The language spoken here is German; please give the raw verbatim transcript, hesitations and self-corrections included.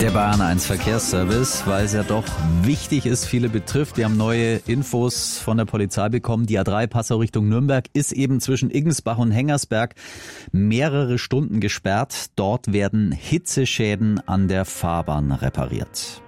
Der Bayern eins Verkehrsservice, weil es ja doch wichtig ist, viele betrifft. Wir haben neue Infos von der Polizei bekommen. Die A drei Passau Richtung Nürnberg ist eben zwischen Iggensbach und Hengersberg mehrere Stunden gesperrt. Dort werden Hitzeschäden an der Fahrbahn repariert.